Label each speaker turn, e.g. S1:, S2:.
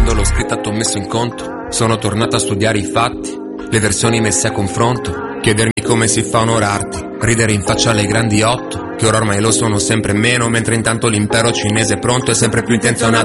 S1: Quando l'ho scritta t'ho messo in conto, sono tornato a studiare i fatti, le versioni messe a confronto, chiedermi come si fa a onorarti, ridere in faccia alle grandi otto, che ora ormai lo sono sempre meno, mentre intanto l'impero cinese è pronto e sempre più intenzionato